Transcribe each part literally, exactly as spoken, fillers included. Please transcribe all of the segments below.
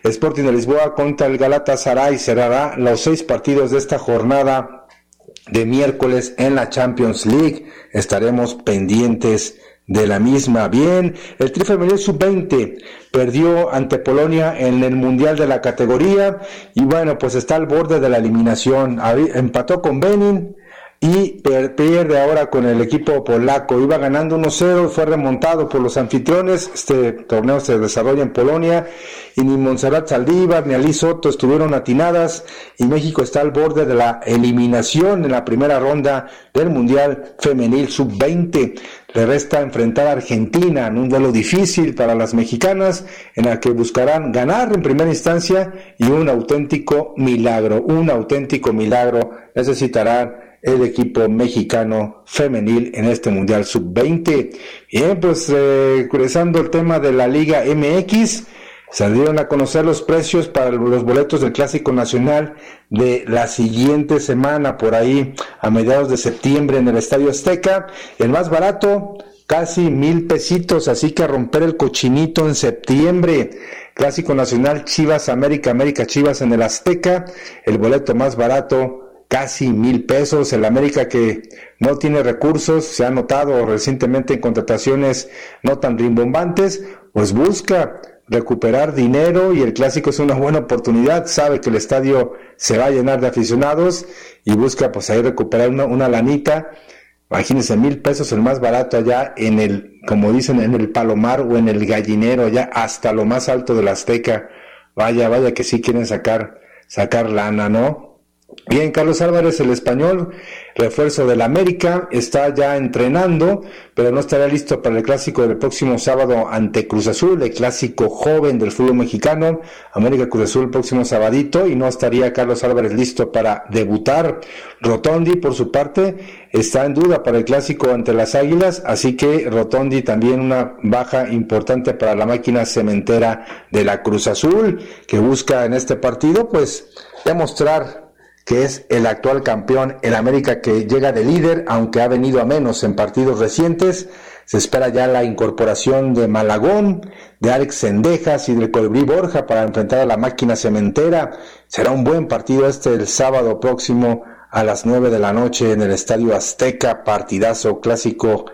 Sporting de Lisboa contra el Galatasaray cerrará los seis partidos de esta jornada de miércoles en la Champions League. Estaremos pendientes de la misma. Bien, el Tri Femenil sub veinte perdió ante Polonia en el Mundial de la categoría y bueno, pues está al borde de la eliminación. Empató con Benin y pierde ahora con el equipo polaco. Iba ganando uno cero, fue remontado por los anfitriones. Este torneo se desarrolla en Polonia y ni Montserrat Saldívar ni Ali Soto estuvieron atinadas y México está al borde de la eliminación en la primera ronda del Mundial Femenil sub veinte. Le resta enfrentar a Argentina en un duelo difícil para las mexicanas, en la que buscarán ganar en primera instancia y un auténtico milagro, un auténtico milagro necesitarán el equipo mexicano femenil en este Mundial sub veinte. Bien, pues eh, cruzando el tema de la Liga M X, salieron a conocer los precios para los boletos del Clásico Nacional de la siguiente semana, por ahí a mediados de septiembre en el Estadio Azteca. El más barato, casi mil pesitos, así que a romper el cochinito en septiembre. Clásico Nacional Chivas América, América Chivas en el Azteca, el boleto más barato, casi mil pesos. El América, que no tiene recursos, se ha notado recientemente en contrataciones no tan rimbombantes, pues busca recuperar dinero y el clásico es una buena oportunidad. Sabe que el estadio se va a llenar de aficionados y busca pues ahí recuperar una, una lanita. Imagínense, mil pesos el más barato allá en el, como dicen, en el Palomar o en el Gallinero, allá hasta lo más alto de la Azteca. Vaya, vaya que sí quieren sacar, sacar lana, ¿no? Bien, Carlos Álvarez, el español, refuerzo del América, está ya entrenando, pero no estará listo para el clásico del próximo sábado ante Cruz Azul, el clásico joven del fútbol mexicano. América Cruz Azul el próximo sabadito, y no estaría Carlos Álvarez listo para debutar. Rotondi, por su parte, está en duda para el clásico ante las Águilas, así que Rotondi también una baja importante para la máquina cementera de la Cruz Azul, que busca en este partido pues demostrar que es el actual campeón, el América, que llega de líder, aunque ha venido a menos en partidos recientes. Se espera ya la incorporación de Malagón, de Alex Cendejas y del Colibrí Borja para enfrentar a la máquina cementera. Será un buen partido este el sábado próximo a las nueve de la noche en el Estadio Azteca, partidazo clásico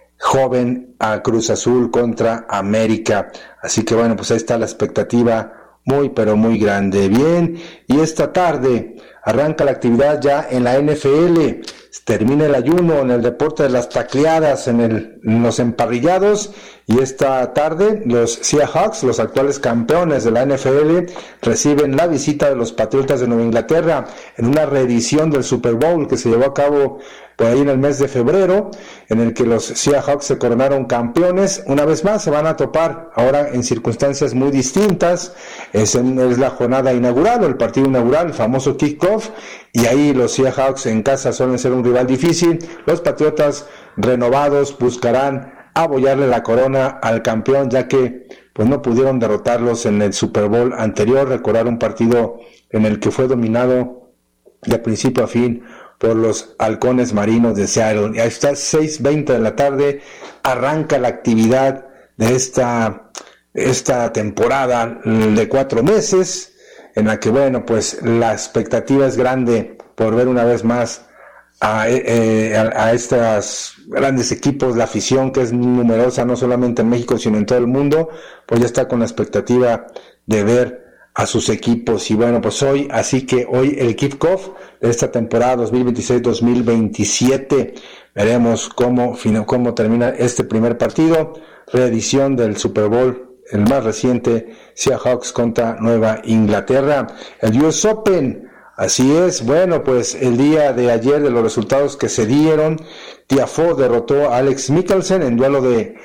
joven a Cruz Azul contra América. Así que bueno, pues ahí está la expectativa muy pero muy grande. Bien, y esta tarde arranca la actividad ya en la N F L, termina el ayuno en el deporte de las tacleadas, en, el, en los emparrillados, y esta tarde los Seahawks, los actuales campeones de la N F L, reciben la visita de los Patriotas de Nueva Inglaterra en una reedición del Super Bowl que se llevó a cabo por ahí en el mes de febrero, en el que los Seahawks se coronaron campeones. Una vez más se van a topar ahora en circunstancias muy distintas. Es, en, es la jornada inaugural o el partido inaugural, el famoso kickoff, y ahí los Seahawks en casa suelen ser un rival difícil. Los Patriotas renovados buscarán abollarle la corona al campeón, ya que pues no pudieron derrotarlos en el Super Bowl anterior. Recordar un partido en el que fue dominado de principio a fin por los halcones marinos de Seattle. Y ahí está, seis veinte de la tarde, arranca la actividad de esta, esta temporada de cuatro meses, en la que, bueno, pues la expectativa es grande por ver una vez más a, eh, a, a estos grandes equipos. La afición, que es numerosa no solamente en México sino en todo el mundo, pues ya está con la expectativa de ver a sus equipos. Y bueno, pues hoy, así que hoy el kickoff de esta temporada dos mil veintiséis dos mil veintisiete, veremos cómo, cómo termina este primer partido, reedición del Super Bowl, el más reciente, Seahawks contra Nueva Inglaterra. El U S Open, así es, bueno, pues el día de ayer, de los resultados que se dieron, Tiafoe derrotó a Alex Michelsen en duelo de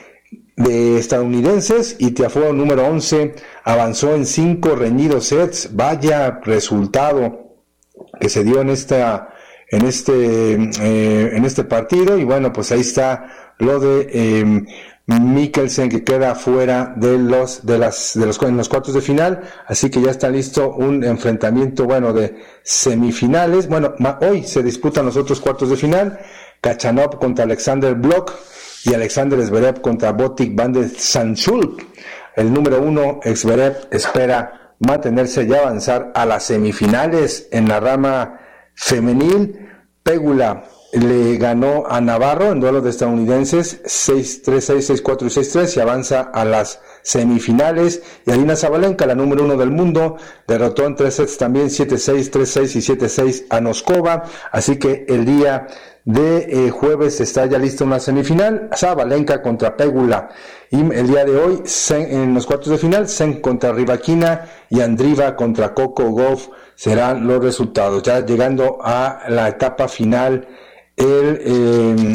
de estadounidenses, y Tiafoe, número once, avanzó en cinco reñidos sets. Vaya resultado que se dio en esta en este eh, en este partido. Y bueno, pues ahí está lo de eh, Michelsen, que queda fuera de los de las de los en los cuartos de final, así que ya está listo un enfrentamiento, bueno, de semifinales. Bueno, hoy se disputan los otros cuartos de final: Khachanov contra Alexander Block y Alexander Zverev contra Botic van de Zandschulp. El número uno, Zverev, espera mantenerse y avanzar a las semifinales. En la rama femenil, Pégula le ganó a Navarro en duelo de estadounidenses seis tres, seis seis cuatro y seis tres y avanza a las semifinales. Y Aryna Sabalenka, la número uno del mundo, derrotó en tres sets también siete seis, tres seis y siete seis a Noskova. Así que el día de eh, jueves está ya lista una semifinal, Sabalenka contra Pégula. Y el día de hoy, Sen, en los cuartos de final, Sen contra Rybakina y Andriva contra Coco Gauff serán los resultados. Ya llegando a la etapa final, el, eh,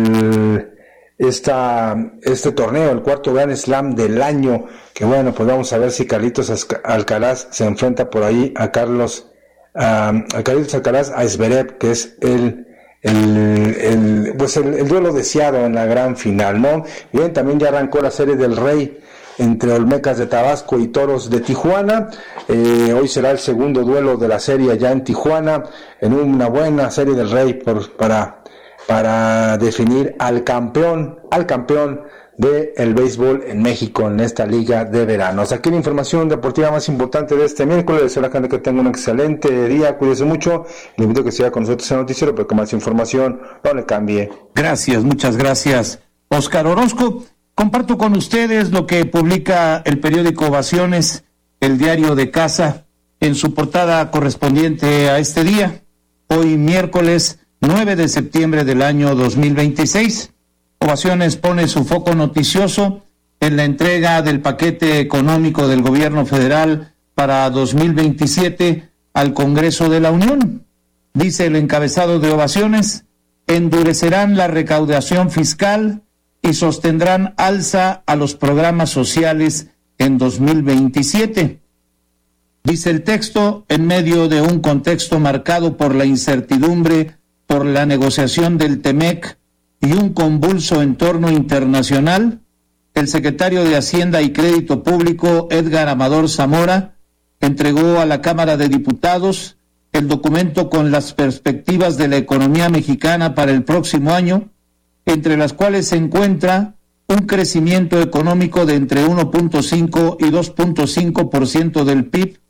el esta, este torneo, el cuarto Grand Slam del año, que bueno, pues vamos a ver si Carlitos Alcaraz se enfrenta por ahí a Carlos, a, a Carlitos Alcaraz a Zverev, que es el El, el, pues el, el duelo deseado en la gran final, ¿no? Bien, también ya arrancó la Serie del Rey entre Olmecas de Tabasco y Toros de Tijuana. Eh, hoy será el segundo duelo de la serie allá en Tijuana, en una buena Serie del Rey por, para, para definir al campeón, al campeón del béisbol en México en esta liga de verano. Hasta aquí la información deportiva más importante de este miércoles. Deseo a la gente que tenga un excelente día, cuídese mucho. Le invito a que siga con nosotros en el noticiero, pero con más información no le cambie. Gracias, muchas gracias, Oscar Orozco. Comparto con ustedes lo que publica el periódico Ovaciones, el diario de casa, en su portada correspondiente a este día, hoy miércoles nueve de septiembre del año dos mil veintiséis. Ovaciones pone su foco noticioso en la entrega del paquete económico del gobierno federal para dos mil veintisiete al Congreso de la Unión. Dice el encabezado de Ovaciones: endurecerán la recaudación fiscal y sostendrán alza a los programas sociales en dos mil veintisiete. Dice el texto, en medio de un contexto marcado por la incertidumbre por la negociación del TEMEC y un convulso entorno internacional, el secretario de Hacienda y Crédito Público, Edgar Amador Zamora, entregó a la Cámara de Diputados el documento con las perspectivas de la economía mexicana para el próximo año, entre las cuales se encuentra un crecimiento económico de entre uno punto cinco y dos punto cinco por ciento del P I B,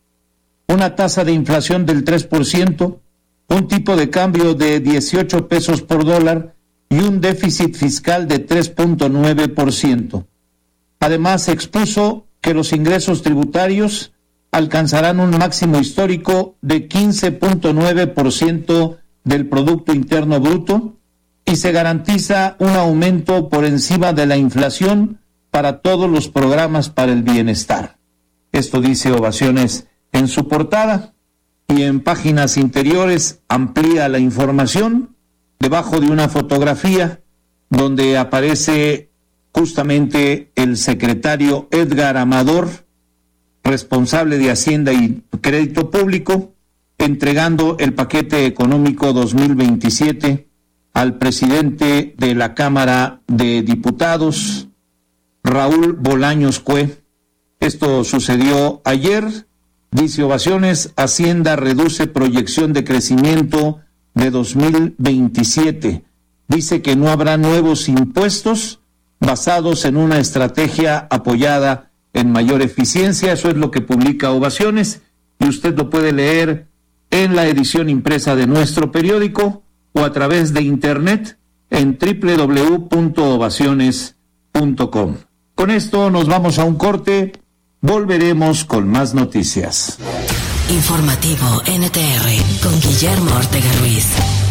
una tasa de inflación del tres por ciento, un tipo de cambio de dieciocho pesos por dólar y un déficit fiscal de tres punto nueve por ciento. Además, expuso que los ingresos tributarios alcanzarán un máximo histórico de quince punto nueve por ciento del Producto Interno Bruto y se garantiza un aumento por encima de la inflación para todos los programas para el bienestar. Esto dice Ovaciones en su portada, y en páginas interiores amplía la información debajo de una fotografía donde aparece justamente el secretario Edgar Amador, responsable de Hacienda y Crédito Público, entregando el paquete económico dos mil veintisiete al presidente de la Cámara de Diputados, Raúl Bolaños Cue. Esto sucedió ayer. Dice Ovaciones: Hacienda reduce proyección de crecimiento de dos mil veintisiete. Dice que no habrá nuevos impuestos basados en una estrategia apoyada en mayor eficiencia. Eso es lo que publica Ovaciones y usted lo puede leer en la edición impresa de nuestro periódico o a través de internet en doble u doble u doble u punto ovaciones punto com. Con esto nos vamos a un corte. Volveremos con más noticias. Informativo N T R con Guillermo Ortega Ruiz.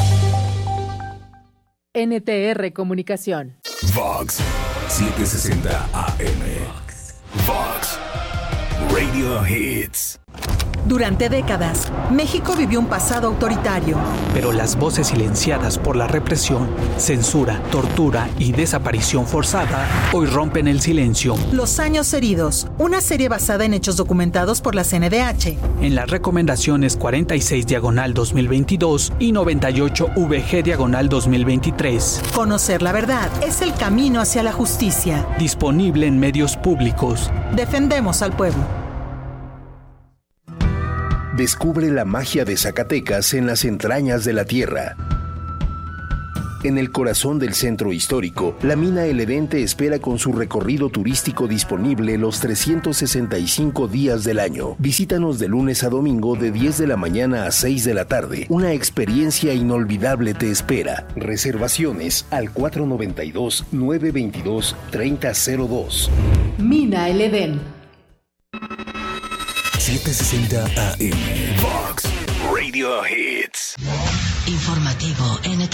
N T R Comunicación. Vox setecientos sesenta A M. Vox Radio Hits. Durante décadas, México vivió un pasado autoritario. Pero las voces silenciadas por la represión, censura, tortura y desaparición forzada hoy rompen el silencio. Los años heridos, una serie basada en hechos documentados por la C N D H. En las recomendaciones cuarenta y seis diagonal dos mil veintidós y noventa y ocho V G diagonal dos mil veintitrés. Conocer la verdad es el camino hacia la justicia. Disponible en medios públicos. Defendemos al pueblo. Descubre la magia de Zacatecas en las entrañas de la tierra. En el corazón del centro histórico, la Mina El Edén te espera con su recorrido turístico disponible los trescientos sesenta y cinco días del año. Visítanos de lunes a domingo de diez de la mañana a seis de la tarde. Una experiencia inolvidable te espera. Reservaciones al cuatro noventa y dos, nueve veintidós, treinta cero dos. Mina El Edén. setecientos sesenta A M. Vox Radio Hits. Informativo N T R.